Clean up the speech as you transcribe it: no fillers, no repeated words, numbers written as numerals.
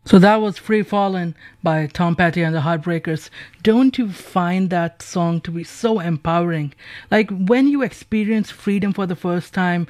So that was Free Fallin' by Tom Petty and the Heartbreakers. Don't you find that song to be so empowering? Like when you experience freedom for the first time,